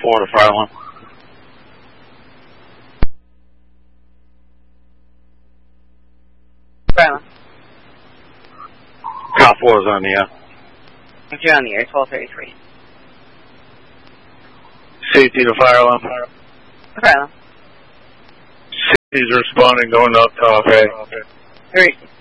4 to fire alarm. Fire alarm. Cop 4 is on the air. You're on the air, 1233. Safety to fire alarm. Fire alarm. Safety's responding, going up top, hey. 36.